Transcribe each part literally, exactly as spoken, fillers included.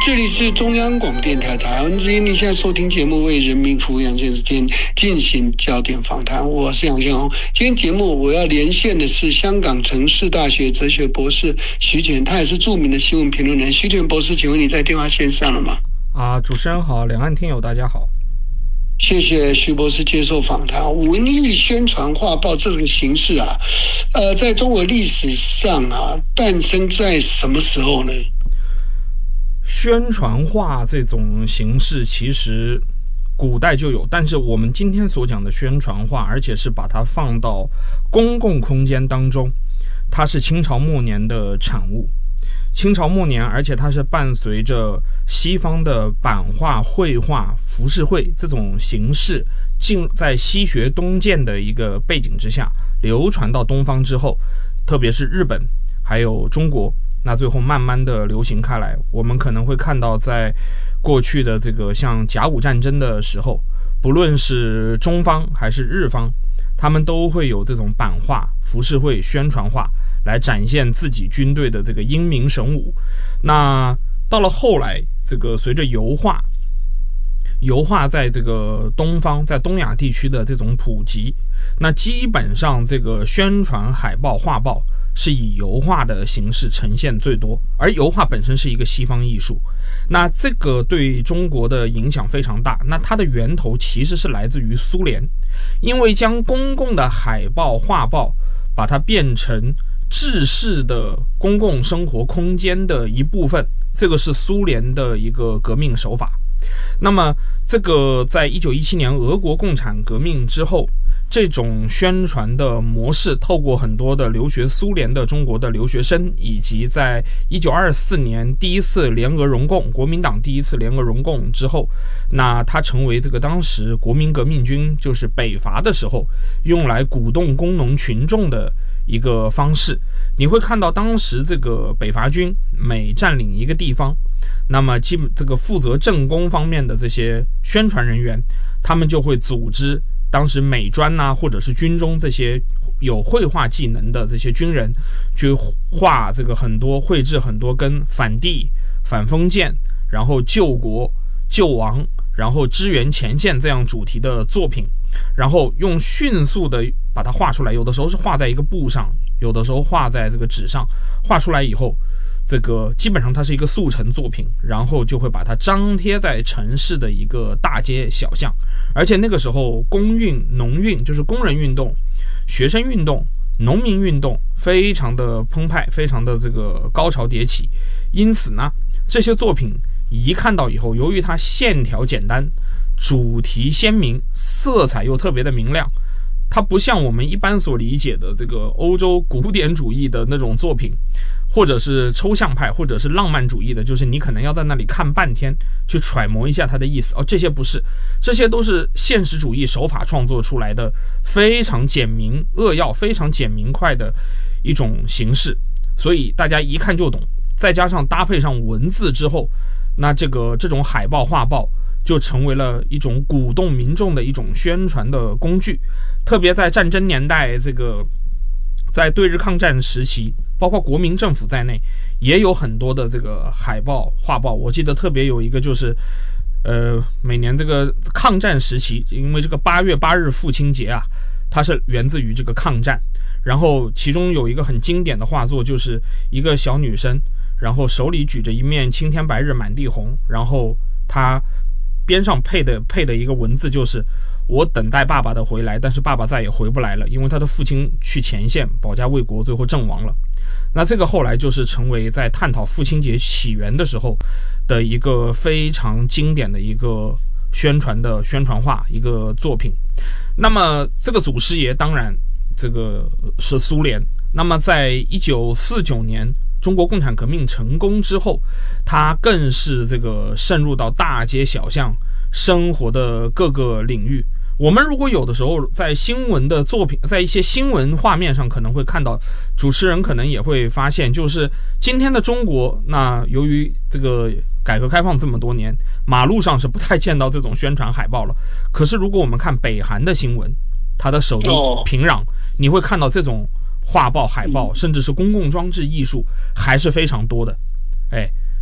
这里是中央广播电台台湾之音，你现在收听节目为人民服务杨先生进行焦点访谈，我是杨先生。今天节目我要连线的是香港城市大学哲学博士徐权，他也是著名的新闻评论人。徐权博士，请问你在电话线上了吗？ 啊，主持人好，两岸听友大家好。 谢谢徐博士接受访谈。文艺宣传画报这种形式啊，呃，在中国历史上啊，诞生在什么时候呢？ 宣传画这种形式其实古代就有，但是我们今天所讲的宣传画，而且是把它放到公共空间当中，它是清朝末年的产物。清朝末年，而且它是伴随着西方的版画、绘画、浮世绘这种形式，进在西学东渐的一个背景之下，流传到东方之后，特别是日本还有中国，那最后慢慢的流行开来。我们可能会看到，在过去的这个像甲午战争的时候，不论是中方还是日方，他们都会有这种版画、浮世绘、宣传画来展现自己军队的这个英明神武。那到了后来，这个随着油画油画在这个东方，在东亚地区的这种普及，那基本上这个宣传海报、画报是以油画的形式呈现最多，而油画本身是一个西方艺术，那这个对中国的影响非常大。那它的源头其实是来自于苏联，因为将公共的海报、画报把它变成制式的公共生活空间的一部分，这个是苏联的一个革命手法。那么这个在一九一七年俄国共产革命之后，这种宣传的模式透过很多的留学苏联的中国的留学生，以及在一九二四年第一次联俄容共，国民党第一次联俄容共之后，那它成为这个当时国民革命军就是北伐的时候用来鼓动工农群众的一个方式。你会看到当时这个北伐军每占领一个地方，那么基本这个负责政工方面的这些宣传人员，他们就会组织当时美专啊，或者是军中这些有绘画技能的这些军人，去画这个很多绘制很多跟反帝、反封建，然后救国、救亡，然后支援前线这样主题的作品，然后用迅速的把它画出来，有的时候是画在一个布上，有的时候画在这个纸上，画出来以后，这个基本上它是一个速成作品，然后就会把它张贴在城市的一个大街小巷。而且那个时候工运、农运，就是工人运动、学生运动、农民运动非常的澎湃，非常的这个高潮迭起。因此呢，这些作品一看到以后，由于它线条简单，主题鲜明，色彩又特别的明亮，它不像我们一般所理解的这个欧洲古典主义的那种作品，或者是抽象派，或者是浪漫主义的，就是你可能要在那里看半天去揣摩一下它的意思。哦，这些不是，这些都是现实主义手法创作出来的非常简明扼要、非常简明快的一种形式，所以大家一看就懂。再加上搭配上文字之后，那这个这种海报、画报就成为了一种鼓动民众的一种宣传的工具。特别在战争年代，这个在对日抗战时期，包括国民政府在内，也有很多的这个海报、画报。我记得特别有一个就是，呃，每年这个抗战时期，因为这个八月八日父亲节啊，它是源自于这个抗战。然后其中有一个很经典的画作，就是一个小女生，然后手里举着一面青天白日满地红，然后她边上配的配的一个文字就是我等待爸爸的回来，但是爸爸再也回不来了，因为他的父亲去前线保家卫国，最后阵亡了。那这个后来就是成为在探讨父亲节起源的时候的一个非常经典的一个宣传的宣传画一个作品。那么这个祖师爷当然这个是苏联，那么在一九四九年中国共产革命成功之后，它更是这个渗入到大街小巷生活的各个领域。我们如果有的时候在新闻的作品，在一些新闻画面上可能会看到，主持人可能也会发现，就是今天的中国，那由于这个改革开放这么多年，马路上是不太见到这种宣传海报了。可是如果我们看北韩的新闻，它的首都平壤，你会看到这种画报、海报，甚至是公共装置艺术还是非常多的。哎，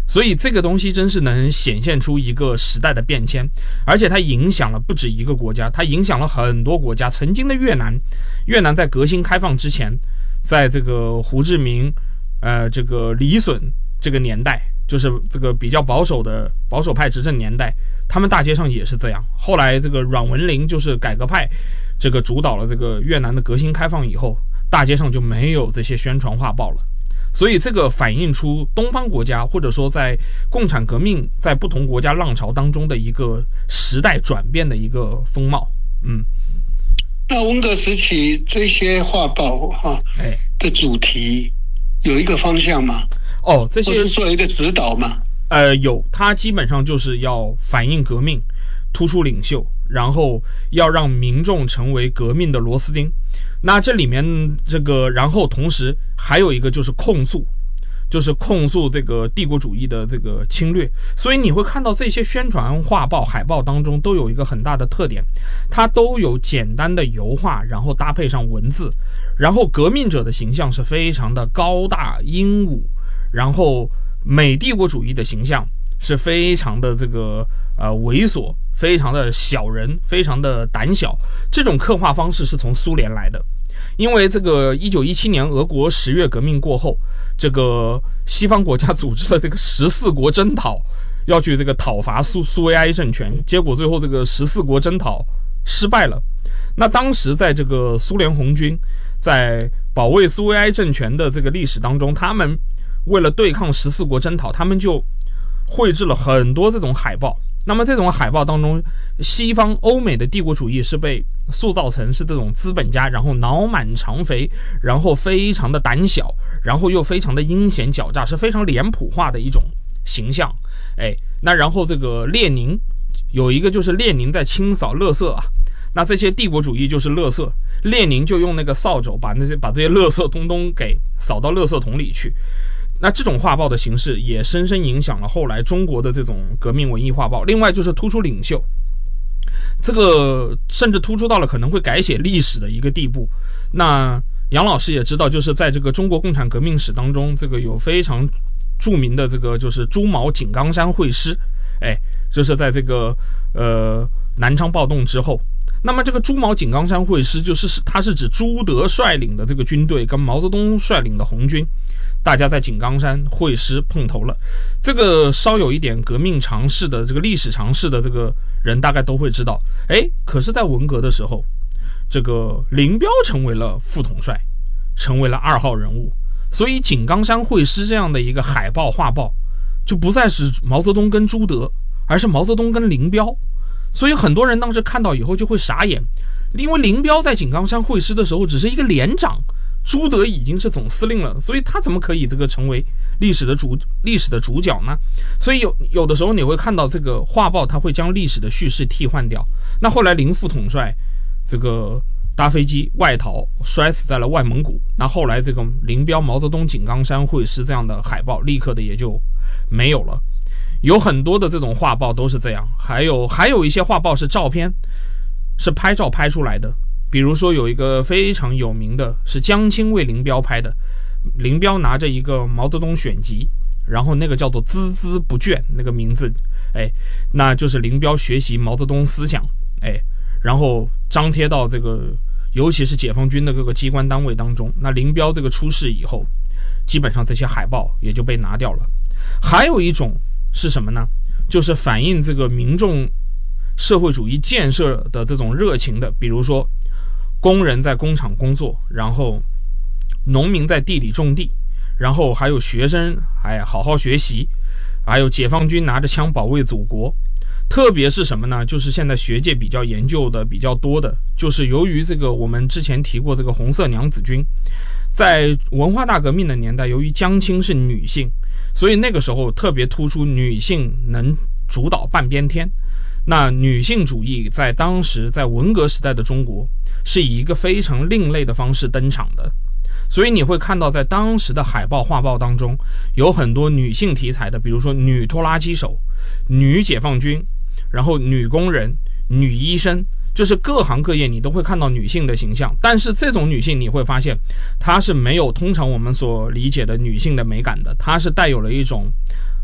所以这个东西真是能显现出一个时代的变迁，而且它影响了不止一个国家，它影响了很多国家。曾经的越南，越南在革新开放之前，在这个胡志明、呃这个李隼这个年代，就是这个比较保守的保守派执政年代，他们大街上也是这样。后来这个阮文林就是改革派，这个主导了这个越南的革新开放以后，大街上就没有这些宣传画报了。所以这个反映出东方国家或者说在共产革命在不同国家浪潮当中的一个时代转变的一个风貌。嗯， 那文革时期这些画报哈的主题有一个方向吗？ 哦，这些或是说有一个指导吗？ 呃，有，它基本上就是要反映革命，突出领袖，然后要让民众成为革命的螺丝钉。那这里面这个，然后同时还有一个就是控诉，就是控诉这个帝国主义的这个侵略。所以你会看到这些宣传画报、海报当中都有一个很大的特点，它都有简单的油画，然后搭配上文字，然后革命者的形象是非常的高大英武，然后美帝国主义的形象是非常的这个呃猥琐，非常的小人，非常的胆小。这种刻画方式是从苏联来的，因为这个一九一七年俄国十月革命过后，这个西方国家组织了这个十四国征讨，要去这个讨伐苏苏维埃政权，结果最后这个十四国征讨失败了。那当时在这个苏联红军在保卫苏维埃政权的这个历史当中，他们为了对抗十四国征讨，他们就绘制了很多这种海报。那么这种海报当中，西方欧美的帝国主义是被塑造成是这种资本家，然后脑满肠肥，然后非常的胆小，然后又非常的阴险狡诈，是非常脸谱化的一种形象。哎，那然后这个列宁有一个就是列宁在清扫垃圾啊，那这些帝国主义就是垃圾，列宁就用那个扫帚把那些把这些垃圾通通给扫到垃圾桶里去。那这种画报的形式也深深影响了后来中国的这种革命文艺画报。另外就是突出领袖，这个甚至突出到了可能会改写历史的一个地步。那杨老师也知道，就是在这个中国共产革命史当中，这个有非常著名的这个就是朱毛井冈山会师，哎，就是在这个呃南昌暴动之后。那么这个朱毛井冈山会师就是它是指朱德率领的这个军队跟毛泽东率领的红军，大家在井冈山会师碰头了。这个稍有一点革命常识的这个历史常识的这个人大概都会知道，哎，可是在文革的时候，这个林彪成为了副统帅，成为了二号人物，所以井冈山会师这样的一个海报画报就不再是毛泽东跟朱德，而是毛泽东跟林彪。所以很多人当时看到以后就会傻眼，因为林彪在井冈山会师的时候只是一个连长，朱德已经是总司令了，所以他怎么可以这个成为历史的主历史的主角呢？所以有有的时候你会看到这个画报，他会将历史的叙事替换掉。那后来林副统帅这个搭飞机外逃，摔死在了外蒙古。那后来这个林彪、毛泽东井冈山会师这样的海报，立刻的也就没有了。有很多的这种画报都是这样，还有还有一些画报是照片，是拍照拍出来的。比如说有一个非常有名的是江青为林彪拍的，林彪拿着一个毛泽东选集，然后那个叫做孜孜不倦，那个名字，哎，那就是林彪学习毛泽东思想，哎，然后张贴到这个尤其是解放军的各个机关单位当中。那林彪这个出事以后，基本上这些海报也就被拿掉了。还有一种是什么呢？就是反映这个民众社会主义建设的这种热情的，比如说工人在工厂工作，然后农民在地里种地，然后还有学生哎好好学习，还有解放军拿着枪保卫祖国。特别是什么呢？就是现在学界比较研究的比较多的，就是由于这个我们之前提过这个红色娘子军，在文化大革命的年代，由于江青是女性，所以那个时候特别突出女性能主导半边天。那女性主义在当时在文革时代的中国是以一个非常另类的方式登场的，所以你会看到在当时的海报画报当中有很多女性题材的，比如说女拖拉机手、女解放军，然后女工人、女医生，就是各行各业你都会看到女性的形象。但是这种女性你会发现她是没有通常我们所理解的女性的美感的，她是带有了一种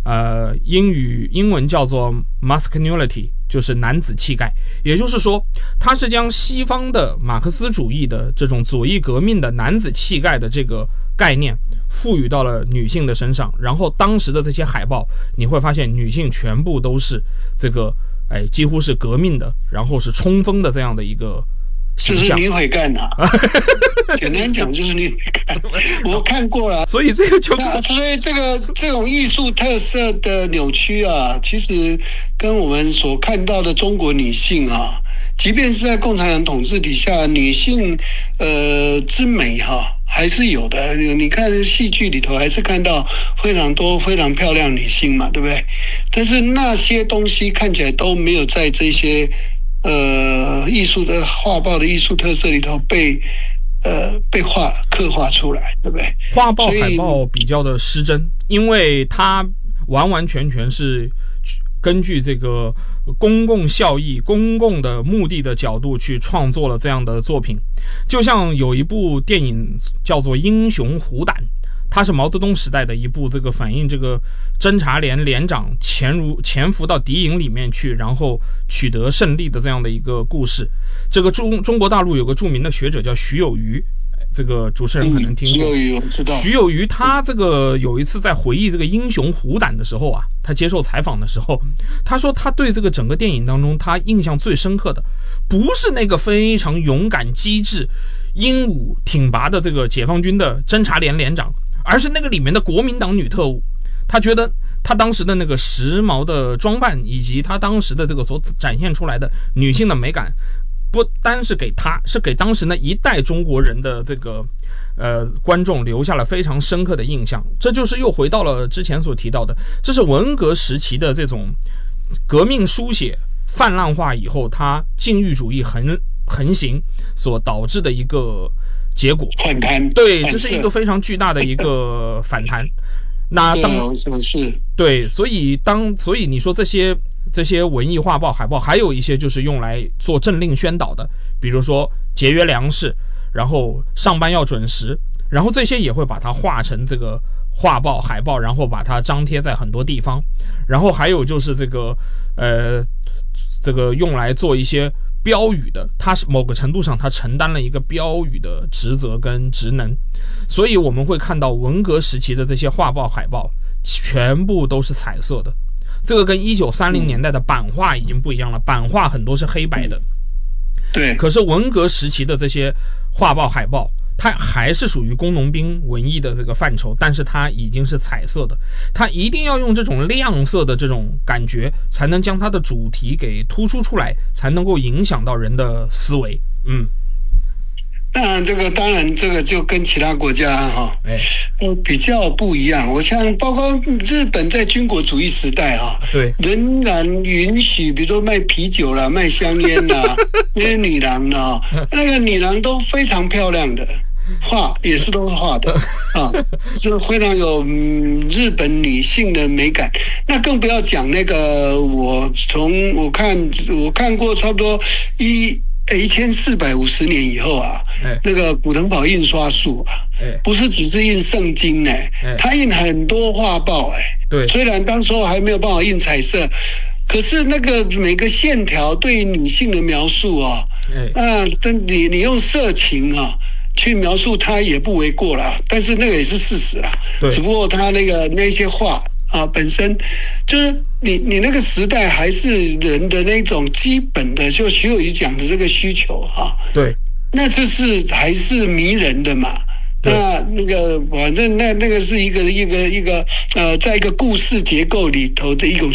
呃，英语英文叫做 masculinity， 就是男子气概。也就是说，他是将西方的马克思主义的这种左翼革命的男子气概的这个概念赋予到了女性的身上。然后当时的这些海报，你会发现女性全部都是这个，哎，几乎是革命的，然后是冲锋的这样的一个形象。 就是女匪干啊，简单讲就是女匪干，我看过了。 所以这个就， 所以这个这种艺术特色的扭曲啊，其实跟我们所看到的中国女性啊，即便是在共产党统治底下，女性呃之美哈、啊、还是有的。你看戏剧里头还是看到非常多非常漂亮女性嘛，对不对？但是那些东西看起来都没有在这些呃艺术的画报的艺术特色里头被呃被画刻画出来，对不对？ 画报海报比较的失真，因为它完完全全是根据这个公共效益、公共的目的的角度去创作了这样的作品。就像有一部电影叫做《英雄虎胆》，它是毛泽东时代的一部这个反映这个侦察连连长潜入潜伏到敌营里面去，然后取得胜利的这样的一个故事。这个中中国大陆有个著名的学者叫徐有余，这个主持人可能听过。 嗯、徐有余我知道。 徐有余他这个有一次在回忆这个英雄虎胆的时候啊，他接受采访的时候，他说他对这个整个电影当中他印象最深刻的不是那个非常勇敢机智英武挺拔的这个解放军的侦察连连长，而是那个里面的国民党女特务。他觉得他当时的那个时髦的装扮以及他当时的这个所展现出来的女性的美感，不单是给他，是给当时那一代中国人的这个呃观众留下了非常深刻的印象。这就是又回到了之前所提到的，这是文革时期的这种革命书写泛滥化以后，它禁欲主义横横行所导致的一个结果。 反弹， 对，这是一个非常巨大的一个反弹。那当是对，所以当所以你说这些这些文艺画报海报，还有一些就是用来做政令宣导的，比如说节约粮食，然后上班要准时，然后这些也会把它画成这个画报海报，然后把它张贴在很多地方。然后还有就是这个呃这个用来做一些标语的，它是某个程度上它承担了一个标语的职责跟职能。所以我们会看到文革时期的这些画报海报全部都是彩色的，这个跟一九三零年代的版画已经不一样了，版画很多是黑白的。 对， 可是文革时期的这些画报海报它还是属于工农兵文艺的这个范畴，但是它已经是彩色的，它一定要用这种亮色的这种感觉才能将它的主题给突出出来，才能够影响到人的思维。嗯， 那这个当然这个就跟其他国家哈、 哎呃比较不一样。我想包括日本在军国主义时代哈， 对， 仍然允许比如说卖啤酒啦、卖香烟啦那些女郎呢，那个女郎都非常漂亮的，画也是都是画的啊，是非常有、嗯、日本女性的美感。那更不要讲那个，我从我看我看过差不多一一千四百五十年以后啊， 哎、 那个古腾堡印刷术啊， 哎、 不是只是印圣经呢、哎，它印很多画报哎、 对， 虽然当时候还没有办法印彩色。可是那个每个线条对女性的描述啊， 哎、 啊，你你用色情啊去描述它也不为过啦，但是那个也是事实啦。 对， 只不过它那个那些画啊，本身就是你你那个时代还是人的那种基本的，就徐有余讲的这个需求啊， 对， 那这是还是迷人的嘛。那那个反正那那个是一个一个一个呃，在一个故事结构里头的一种